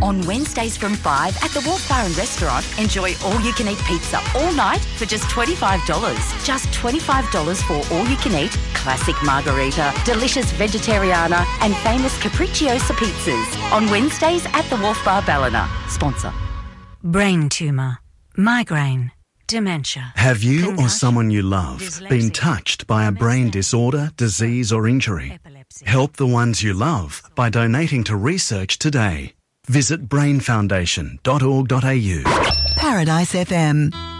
On Wednesdays from 5 at the Wharf Bar and Restaurant, enjoy all-you-can-eat pizza all night for just $25. Just $25 for all-you-can-eat, classic margarita, delicious vegetariana and famous capricciosa pizzas. On Wednesdays at the Wharf Bar Ballina. Sponsor. Brain tumour, migraine, dementia. Have you or someone you love been touched by a brain disorder, disease or injury? Help the ones you love by donating to research today. Visit brainfoundation.org.au. Paradise FM.